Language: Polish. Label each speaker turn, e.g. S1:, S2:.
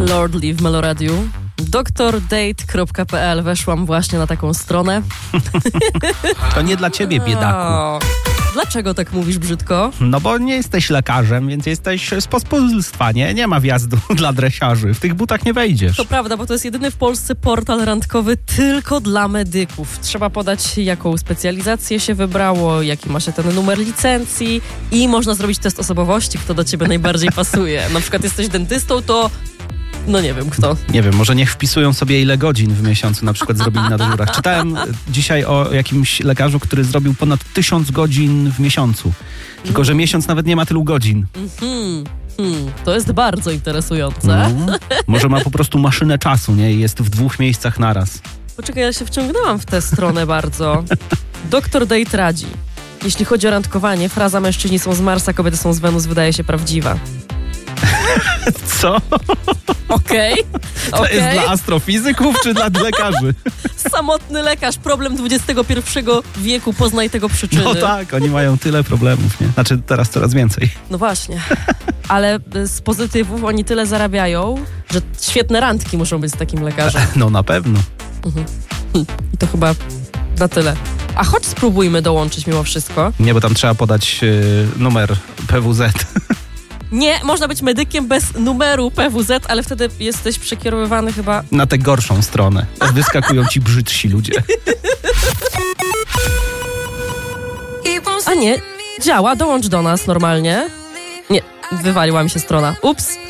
S1: Lordly w Meloradiu. Doktordate.pl. Weszłam właśnie na taką stronę.
S2: To nie dla ciebie, biedaku.
S1: Dlaczego tak mówisz brzydko?
S2: No bo nie jesteś lekarzem, więc jesteś z pospólstwa, nie? Nie ma wjazdu dla dresiarzy. W tych butach nie wejdziesz.
S1: To prawda, bo to jest jedyny w Polsce portal randkowy tylko dla medyków. Trzeba podać, jaką specjalizację się wybrało, jaki masz ten numer licencji i można zrobić test osobowości, kto do ciebie najbardziej pasuje. Na przykład jesteś dentystą, to no nie wiem kto.
S2: Nie wiem, może niech wpisują sobie ile godzin w miesiącu na przykład zrobili na dyżurach. Czytałem dzisiaj o jakimś lekarzu, który zrobił ponad 1000 godzin w miesiącu. Tylko że miesiąc nawet nie ma tylu godzin.
S1: To jest bardzo interesujące.
S2: Może ma po prostu maszynę czasu, nie? I jest w 2 miejscach naraz.
S1: Poczekaj, ja się wciągnęłam w tę stronę bardzo. Dr Date radzi. Jeśli chodzi o randkowanie, fraza mężczyźni są z Marsa, kobiety są z Wenus wydaje się prawdziwa.
S2: Co?
S1: Okej.
S2: To jest dla astrofizyków czy dla lekarzy?
S1: Samotny lekarz, problem XXI wieku, poznaj tego przyczyny.
S2: No tak, oni mają tyle problemów, nie? Znaczy teraz coraz więcej.
S1: No właśnie. Ale z pozytywów oni tyle zarabiają, że świetne randki muszą być z takim lekarzem.
S2: No na pewno.
S1: I to chyba na tyle. A chodź spróbujmy dołączyć mimo wszystko.
S2: Nie, bo tam trzeba podać numer PWZ.
S1: Nie, można być medykiem bez numeru PWZ, ale wtedy jesteś przekierowywany chyba...
S2: Na tę gorszą stronę. Wyskakują ci brzydsi ludzie.
S1: A nie, działa, dołącz do nas normalnie. Nie, wywaliła mi się strona. Ups.